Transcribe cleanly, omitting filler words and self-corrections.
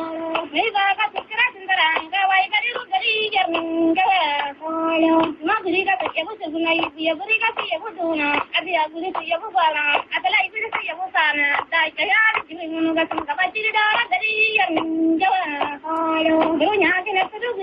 Riga ka tikra tindaranga wai gari jarninga koyo ma guri ka yabu sunai yabu riga ka yabu duna adi aguri ka yabu bala atala ibiri ka yabu sana dai ka ya jimin ga sun ka bajiri da gari jarninga koyo dunya ke na